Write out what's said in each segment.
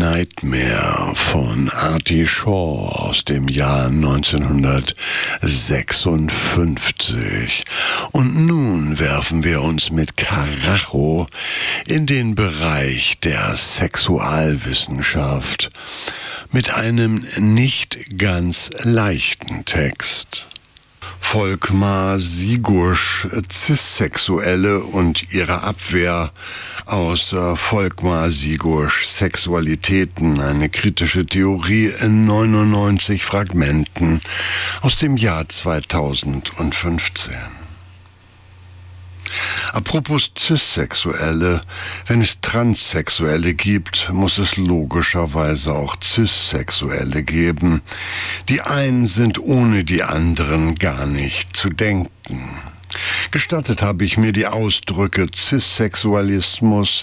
Nightmare von Artie Shaw aus dem Jahr 1956. Und nun werfen wir uns mit Karacho in den Bereich der Sexualwissenschaft mit einem nicht ganz leichten Text. Volkmar Sigusch, Cissexuelle und ihre Abwehr aus Volkmar Sigusch Sexualitäten, eine kritische Theorie in 99 Fragmenten aus dem Jahr 2015. Apropos Cissexuelle, wenn es Transsexuelle gibt, muss es logischerweise auch Cissexuelle geben. Die einen sind ohne die anderen gar nicht zu denken. Gestattet habe ich mir die Ausdrücke Cissexualismus,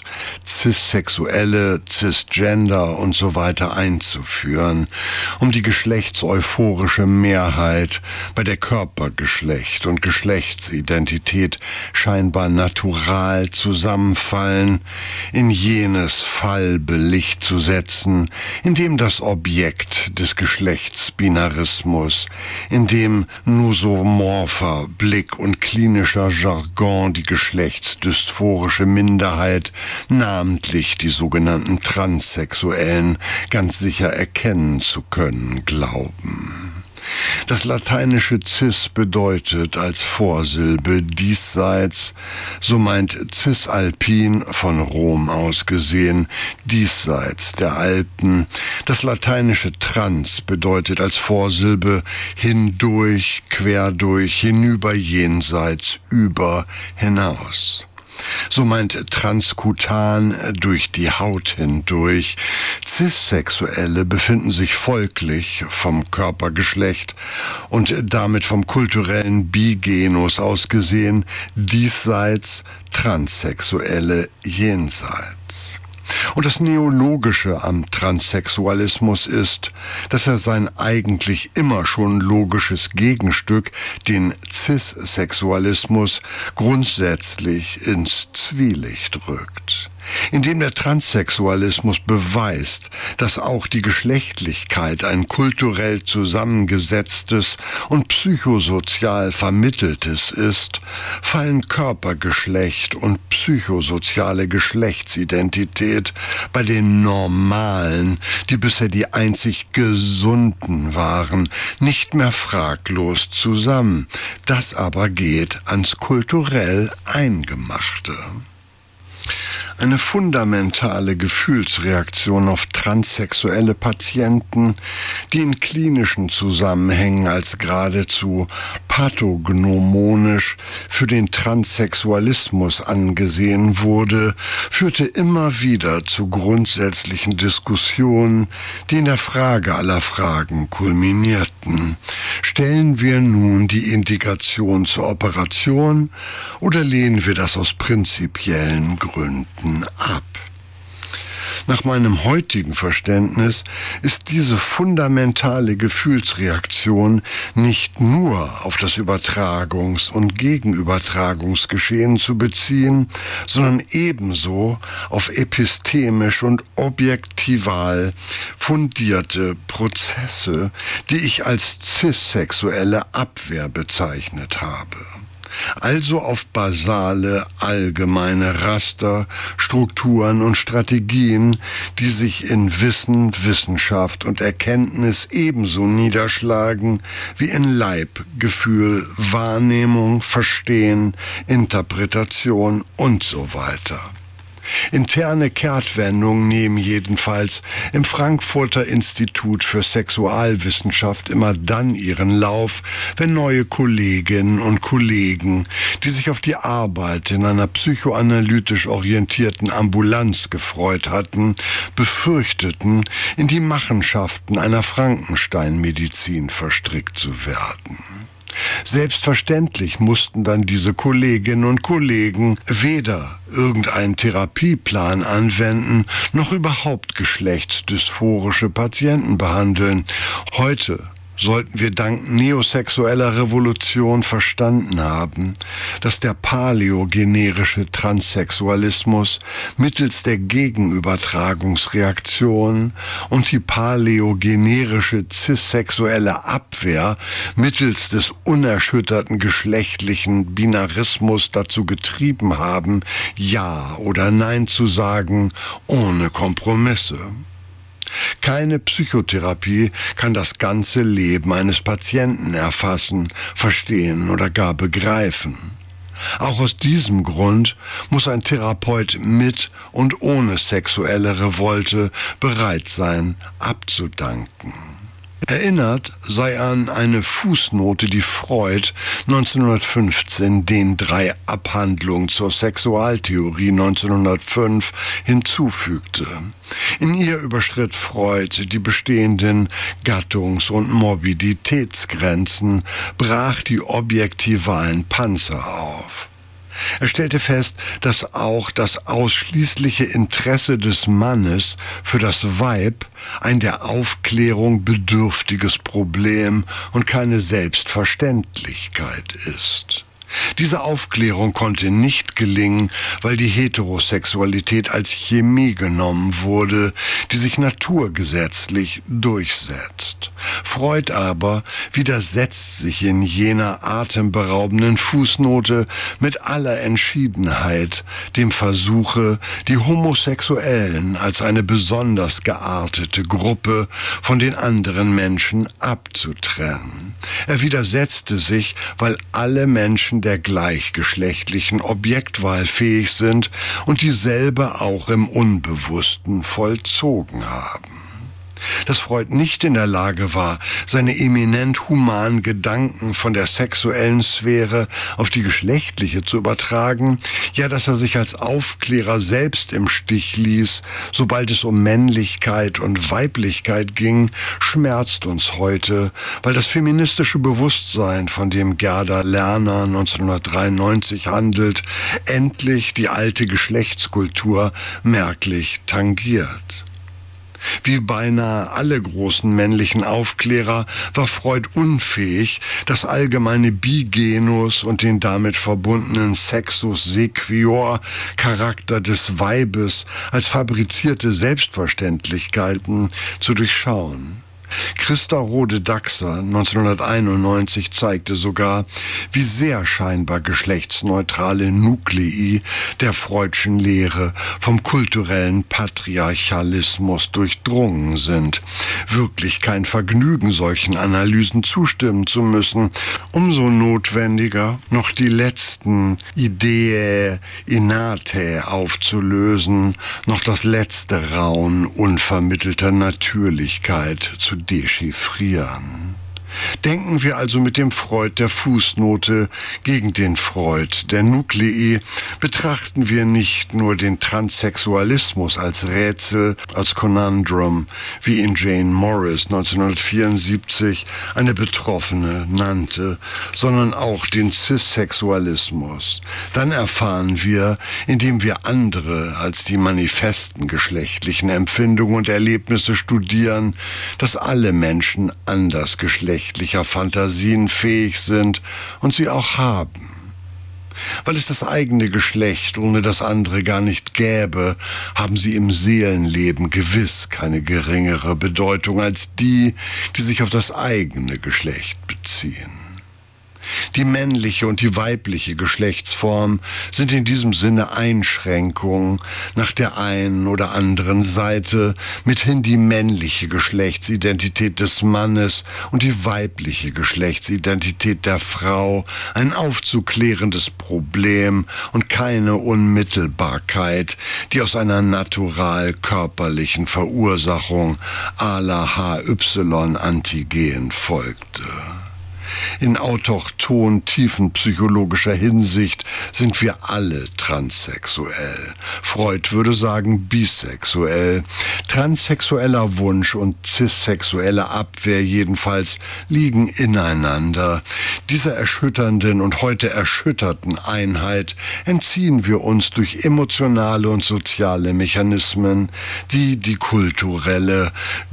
Cissexuelle, Cisgender und so weiter einzuführen, um die geschlechtseuphorische Mehrheit, bei der Körpergeschlecht und Geschlechtsidentität scheinbar natural zusammenfallen, in jenes Fallbelicht zu setzen, in dem das Objekt des Geschlechtsbinarismus, in dem nosomorpher Blick und klinischer Jargon die geschlechtsdysphorische Minderheit, namentlich die sogenannten Transsexuellen, ganz sicher erkennen zu können glauben. Das lateinische cis bedeutet als Vorsilbe diesseits, so meint cisalpin von Rom aus gesehen, diesseits der Alpen. Das lateinische trans bedeutet als Vorsilbe hindurch, querdurch, hinüber, jenseits, über, hinaus. So meint transkutan durch die Haut hindurch. Cissexuelle befinden sich folglich vom Körpergeschlecht und damit vom kulturellen Bigenus aus gesehen diesseits, Transsexuelle jenseits. Und das Neologische am Transsexualismus ist, dass er sein eigentlich immer schon logisches Gegenstück, den Cissexualismus, grundsätzlich ins Zwielicht rückt. Indem der Transsexualismus beweist, dass auch die Geschlechtlichkeit ein kulturell zusammengesetztes und psychosozial vermitteltes ist, fallen Körpergeschlecht und psychosoziale Geschlechtsidentität bei den Normalen, die bisher die einzig Gesunden waren, nicht mehr fraglos zusammen. Das aber geht ans kulturell Eingemachte. Eine fundamentale Gefühlsreaktion auf transsexuelle Patienten, die in klinischen Zusammenhängen als geradezu pathognomonisch für den Transsexualismus angesehen wurde, führte immer wieder zu grundsätzlichen Diskussionen, die in der Frage aller Fragen kulminierten. Stellen wir nun die Indikation zur Operation oder lehnen wir das aus prinzipiellen Gründen ab? Nach meinem heutigen Verständnis ist diese fundamentale Gefühlsreaktion nicht nur auf das Übertragungs- und Gegenübertragungsgeschehen zu beziehen, sondern ebenso auf epistemisch und objektival fundierte Prozesse, die ich als cissexuelle Abwehr bezeichnet habe. Also auf basale, allgemeine Raster, Strukturen und Strategien, die sich in Wissen, Wissenschaft und Erkenntnis ebenso niederschlagen wie in Leib, Gefühl, Wahrnehmung, Verstehen, Interpretation und so weiter. Interne Kehrtwendungen nehmen jedenfalls im Frankfurter Institut für Sexualwissenschaft immer dann ihren Lauf, wenn neue Kolleginnen und Kollegen, die sich auf die Arbeit in einer psychoanalytisch orientierten Ambulanz gefreut hatten, befürchteten, in die Machenschaften einer Frankenstein-Medizin verstrickt zu werden. Selbstverständlich mussten dann diese Kolleginnen und Kollegen weder irgendeinen Therapieplan anwenden, noch überhaupt geschlechtsdysphorische Patienten behandeln. Heute, sollten wir dank neosexueller Revolution verstanden haben, dass der paläogenerische Transsexualismus mittels der Gegenübertragungsreaktion und die paläogenerische cissexuelle Abwehr mittels des unerschütterten geschlechtlichen Binarismus dazu getrieben haben, Ja oder Nein zu sagen, ohne Kompromisse. Keine Psychotherapie kann das ganze Leben eines Patienten erfassen, verstehen oder gar begreifen. Auch aus diesem Grund muss ein Therapeut mit und ohne sexuelle Revolte bereit sein, abzudanken. Erinnert sei an eine Fußnote, die Freud 1915 den 3 Abhandlungen zur Sexualtheorie 1905 hinzufügte. In ihr überschritt Freud die bestehenden Gattungs- und Morbiditätsgrenzen, brach die objektivalen Panzer auf. Er stellte fest, dass auch das ausschließliche Interesse des Mannes für das Weib ein der Aufklärung bedürftiges Problem und keine Selbstverständlichkeit ist. Diese Aufklärung konnte nicht gelingen, weil die Heterosexualität als Chemie genommen wurde, die sich naturgesetzlich durchsetzt. Freud aber widersetzt sich in jener atemberaubenden Fußnote mit aller Entschiedenheit dem Versuche, die Homosexuellen als eine besonders geartete Gruppe von den anderen Menschen abzutrennen. Er widersetzte sich, weil alle Menschen der gleichgeschlechtlichen Objektwahl fähig sind und dieselbe auch im Unbewussten vollzogen haben. Dass Freud nicht in der Lage war, seine eminent humanen Gedanken von der sexuellen Sphäre auf die geschlechtliche zu übertragen, ja, dass er sich als Aufklärer selbst im Stich ließ, sobald es um Männlichkeit und Weiblichkeit ging, schmerzt uns heute, weil das feministische Bewusstsein, von dem Gerda Lerner 1993 handelt, endlich die alte Geschlechtskultur merklich tangiert. Wie beinahe alle großen männlichen Aufklärer war Freud unfähig, das allgemeine Bigenus und den damit verbundenen Sexus sequior Charakter des Weibes als fabrizierte Selbstverständlichkeiten zu durchschauen. Christa Rode-Daxer 1991 zeigte sogar, wie sehr scheinbar geschlechtsneutrale Nuklei der Freudschen Lehre vom kulturellen Patriarchalismus durchdrungen sind. Wirklich kein Vergnügen, solchen Analysen zustimmen zu müssen. Umso notwendiger, noch die letzten Idee innate aufzulösen, noch das letzte Raunen unvermittelter Natürlichkeit zu dechiffrieren. Denken wir also mit dem Freud der Fußnote gegen den Freud der Nuklei, betrachten wir nicht nur den Transsexualismus als Rätsel, als Conundrum, wie ihn Jane Morris 1974 eine Betroffene nannte, sondern auch den Cissexualismus. Dann erfahren wir, indem wir andere als die manifesten geschlechtlichen Empfindungen und Erlebnisse studieren, dass alle Menschen andersgeschlechtlicher Fantasien fähig sind und sie auch haben. Weil es das eigene Geschlecht ohne das andere gar nicht gäbe, haben sie im Seelenleben gewiss keine geringere Bedeutung als die, die sich auf das eigene Geschlecht beziehen. Die männliche und die weibliche Geschlechtsform sind in diesem Sinne Einschränkungen nach der einen oder anderen Seite, mithin die männliche Geschlechtsidentität des Mannes und die weibliche Geschlechtsidentität der Frau ein aufzuklärendes Problem und keine Unmittelbarkeit, die aus einer natural körperlichen Verursachung à la HY-Antigen folgte. In autochthon tiefenpsychologischer Hinsicht sind wir alle transsexuell. Freud würde sagen bisexuell. Transsexueller Wunsch und cissexuelle Abwehr jedenfalls liegen ineinander. Dieser erschütternden und heute erschütterten Einheit entziehen wir uns durch emotionale und soziale Mechanismen, die die kulturelle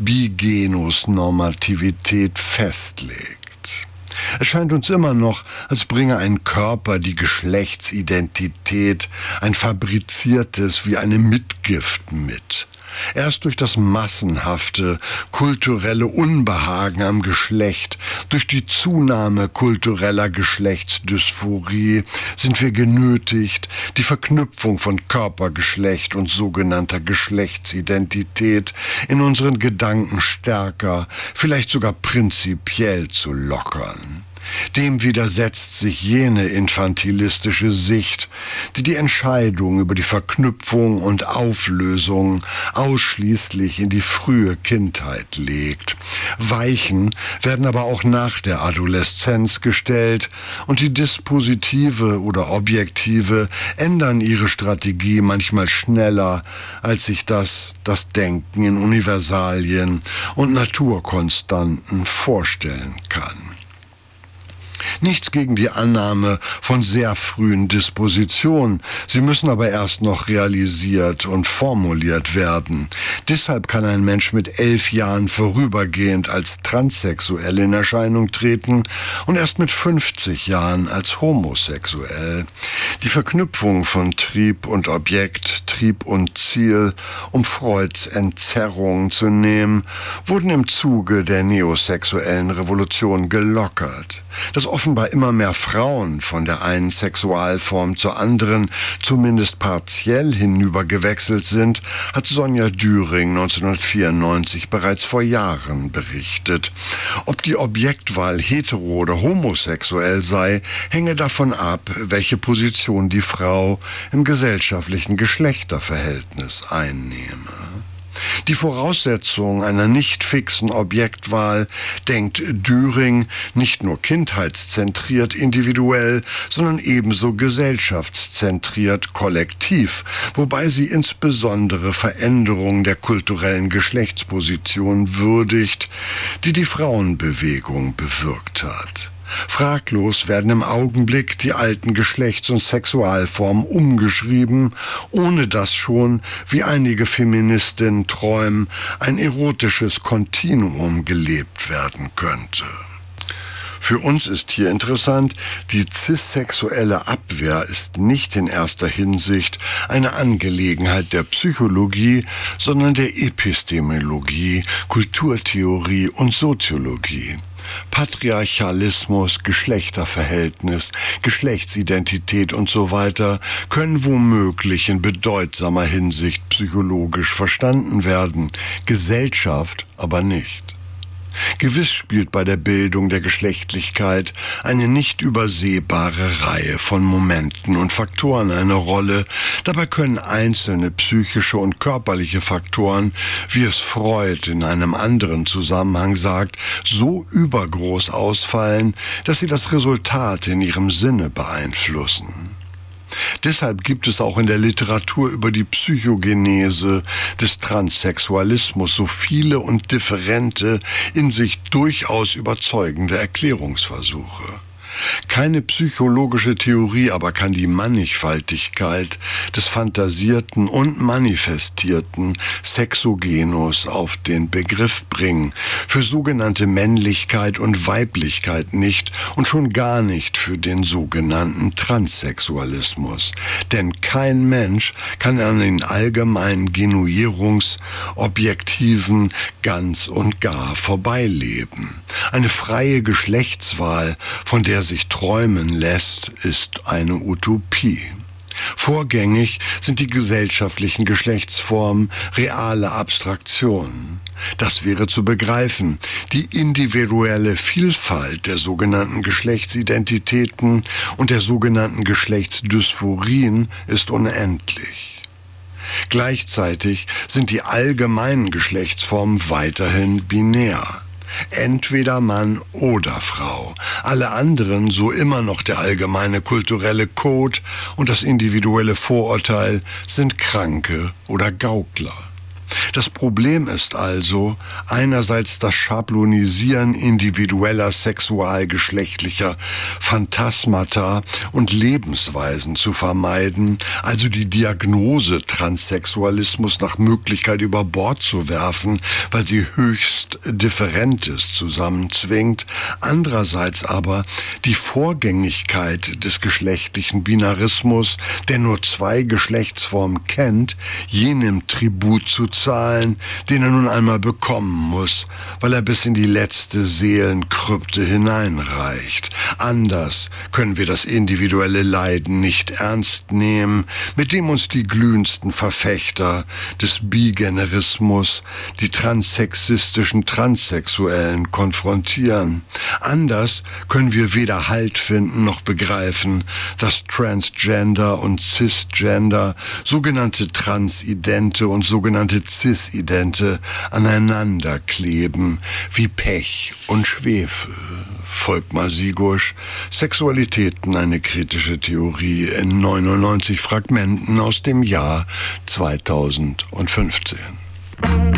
Bigenusnormativität festlegt. Es scheint uns immer noch, als bringe ein Körper die Geschlechtsidentität, ein fabriziertes wie eine Mitgift mit. Erst durch das massenhafte kulturelle Unbehagen am Geschlecht, durch die Zunahme kultureller Geschlechtsdysphorie sind wir genötigt, die Verknüpfung von Körpergeschlecht und sogenannter Geschlechtsidentität in unseren Gedanken stärker, vielleicht sogar prinzipiell zu lockern. Dem widersetzt sich jene infantilistische Sicht, die die Entscheidung über die Verknüpfung und Auflösung ausschließlich in die frühe Kindheit legt. Weichen werden aber auch nach der Adoleszenz gestellt und die Dispositive oder Objektive ändern ihre Strategie manchmal schneller, als sich das Denken in Universalien und Naturkonstanten vorstellen kann. Nichts gegen die Annahme von sehr frühen Dispositionen. Sie müssen aber erst noch realisiert und formuliert werden. Deshalb kann ein Mensch mit 11 Jahren vorübergehend als transsexuell in Erscheinung treten und erst mit 50 Jahren als homosexuell. Die Verknüpfung von Trieb und Objekt, Trieb und Ziel, um Freuds Entzerrung zu nehmen, wurden im Zuge der neosexuellen Revolution gelockert. Dass offenbar immer mehr Frauen von der einen Sexualform zur anderen zumindest partiell hinübergewechselt sind, hat Sonja Düring 1994 bereits vor Jahren berichtet. Ob die Objektwahl hetero- oder homosexuell sei, hänge davon ab, welche Position die Frau im gesellschaftlichen Geschlechterverhältnis einnehme. Die Voraussetzung einer nicht fixen Objektwahl denkt Düring nicht nur kindheitszentriert individuell, sondern ebenso gesellschaftszentriert kollektiv, wobei sie insbesondere Veränderungen der kulturellen Geschlechtsposition würdigt, die die Frauenbewegung bewirkt hat. Fraglos werden im Augenblick die alten Geschlechts- und Sexualformen umgeschrieben, ohne dass schon, wie einige Feministinnen träumen, ein erotisches Kontinuum gelebt werden könnte. Für uns ist hier interessant, die cissexuelle Abwehr ist nicht in erster Hinsicht eine Angelegenheit der Psychologie, sondern der Epistemologie, Kulturtheorie und Soziologie. Patriarchalismus, Geschlechterverhältnis, Geschlechtsidentität und so weiter können womöglich in bedeutsamer Hinsicht psychologisch verstanden werden, Gesellschaft aber nicht. Gewiss spielt bei der Bildung der Geschlechtlichkeit eine nicht übersehbare Reihe von Momenten und Faktoren eine Rolle. Dabei können einzelne psychische und körperliche Faktoren, wie es Freud in einem anderen Zusammenhang sagt, so übergroß ausfallen, dass sie das Resultat in ihrem Sinne beeinflussen. Deshalb gibt es auch in der Literatur über die Psychogenese des Transsexualismus so viele und differente, in sich durchaus überzeugende Erklärungsversuche. Keine psychologische Theorie aber kann die Mannigfaltigkeit des fantasierten und manifestierten Sexogenus auf den Begriff bringen, für sogenannte Männlichkeit und Weiblichkeit nicht und schon gar nicht für den sogenannten Transsexualismus. Denn kein Mensch kann an den allgemeinen Genuierungsobjektiven ganz und gar vorbeileben. Eine freie Geschlechtswahl, von der sich träumen lässt, ist eine Utopie. Vorgängig sind die gesellschaftlichen Geschlechtsformen reale Abstraktionen. Das wäre zu begreifen. Die individuelle Vielfalt der sogenannten Geschlechtsidentitäten und der sogenannten Geschlechtsdysphorien ist unendlich. Gleichzeitig sind die allgemeinen Geschlechtsformen weiterhin binär. Entweder Mann oder Frau. Alle anderen, so immer noch der allgemeine kulturelle Code und das individuelle Vorurteil, sind Kranke oder Gaukler. Das Problem ist also, einerseits das Schablonisieren individueller sexualgeschlechtlicher Phantasmata und Lebensweisen zu vermeiden, also die Diagnose Transsexualismus nach Möglichkeit über Bord zu werfen, weil sie höchst Differentes zusammenzwingt, andererseits aber die Vorgängigkeit des geschlechtlichen Binarismus, der nur zwei Geschlechtsformen kennt, jenem Tribut zu zahlen, den er nun einmal bekommen muss, weil er bis in die letzte Seelenkrypte hineinreicht. Anders können wir das individuelle Leiden nicht ernst nehmen, mit dem uns die glühendsten Verfechter des Bigenerismus, die transsexistischen Transsexuellen, konfrontieren. Anders können wir weder Halt finden noch begreifen, dass Transgender und Cisgender, sogenannte Transidente und sogenannte Cisidente aneinander kleben, wie Pech und Schwefel. Volkmar Sigusch, Sexualitäten, eine kritische Theorie in 99 Fragmenten aus dem Jahr 2015.